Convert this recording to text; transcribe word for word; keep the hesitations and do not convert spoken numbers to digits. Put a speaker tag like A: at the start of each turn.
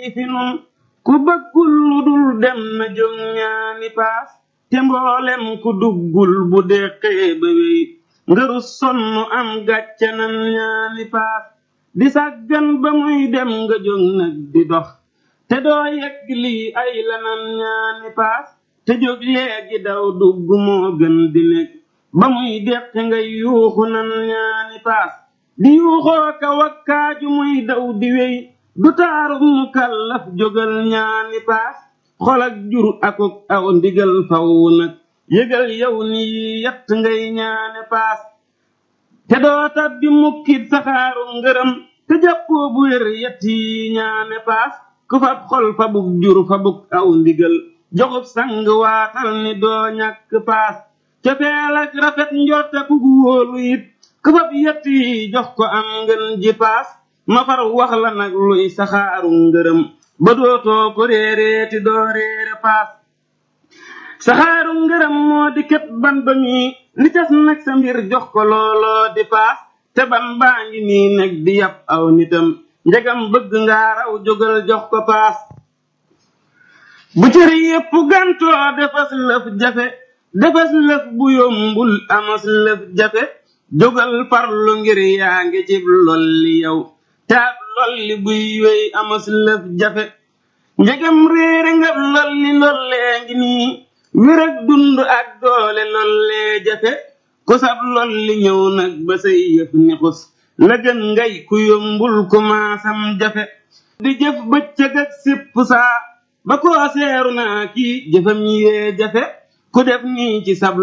A: ngi fi nun ku bëggul lu dul dem na jóg ñaani paas te mboolem ku duggul bu deqee ba wéy ngëru sonn am gàcce nan ñaani paas di sàggan ba muy dem nga jóg nag di dox te doo yegg lii ay lanan ñaani paas te jóg léegi daw dugg moo gën di nekk ba muy deqi ngay yuuxu nan ñaani paas di yuuxoo ka wakkaaju muy daw di wéy du taaru mu kallaf jógal ñaani paas xol ak jur akuk aw ndigal faw nag yëgal yow ni yett ngay ñaane paas te doo tabbi mukkit saxaaru ngërëm te jàppoo bu wér yett yi ñaane paas ku fab xol fabuk jur fabuk aw ndigal joxub sang waatal ni doo ñàkk paas cofeel ak rafet njorte ku wóolu it ku fab yett yi jox ko am ngën ji paas ma far wax la nag luy saxaaru ngërëm ba dootoo ko réeréeti doo réere paas saxaaru ngërëm moo di ket ban ba mi li tas nag sa mbir jox ko looloo di paas te ban baa ngi nii nag di yàpp aw nitam njegam bëgg nga raw jógal jox ko paas bu cër yépp gantoo defas lëf jafe defas lëf bu yombul amas lëf jafe jógal farlu ngir yaa ngi cib lolli yow taab lolli buy wéy amas lëf jafe njegam réere nga lolli lollee ngi nii wér ak dund ak doole lollee jafe ku sab lolli ñëw nag ba say yëf ni xus la gën ngay ku yombul ku maasam jafe di jëf bëccëg ak sipp saa ba koo seeru naa kii jëfam yee jafe ku def nii ci sab